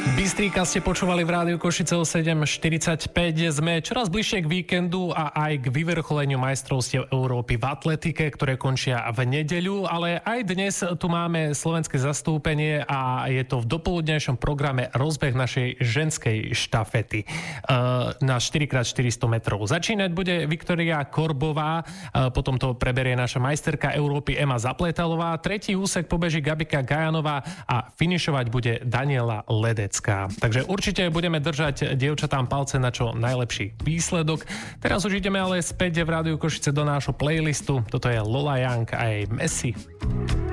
Bystríka ste počúvali v rádiu Košice o 7.45. Sme čoraz bližšie k víkendu a aj k vyvrcholeniu majstrovstiev Európy v atletike, ktoré končia v nedeľu, ale aj dnes tu máme slovenské zastúpenie a je to v dopoludnejšom programe rozbeh našej ženskej štafety na 4x400 metrov. Začínať bude Viktória Korbová, potom to preberie naša majsterka Európy Ema Zapletalová, tretí úsek pobeží Gabika Gajanová a finišovať bude Daniela Ledecká. Takže určite budeme držať dievčatám palce na čo najlepší výsledok. Teraz už ideme ale späť v rádiu Košice do nášho playlistu. Toto je Lola Young a jej Messi.